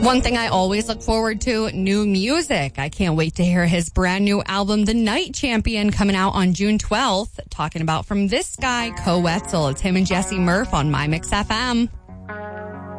One thing I always look forward to, new music. I can't wait to hear his brand new album, The Night Champion, coming out on June 12th. Talking about From This Guy, Co Wetzel. It's him and Jesse Murph on My Mix FM.